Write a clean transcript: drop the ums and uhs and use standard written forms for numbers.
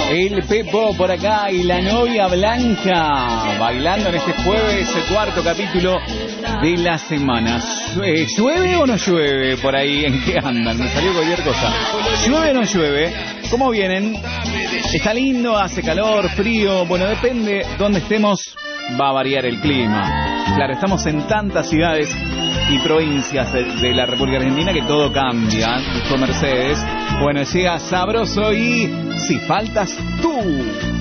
El Pepo por acá y la novia Blanca bailando en este jueves, el cuarto capítulo de la semana. ¿Llueve o no llueve por ahí? ¿En qué andan? Me salió cualquier cosa. ¿Llueve o no llueve? ¿Cómo vienen? ¿Está lindo? ¿Hace calor? ¿Frío? Bueno, depende dónde estemos, va a variar el clima. Claro, estamos en tantas ciudades y provincias de la República Argentina que todo cambia. Con Mercedes, bueno, llega sabroso y si faltas tú.